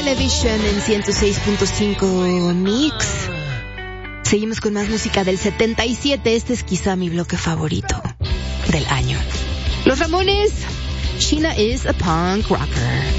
Television en 106.5 Mix. Seguimos con más música del 77. Este es quizá mi bloque favorito del año. Los Ramones, Sheena is a punk rocker.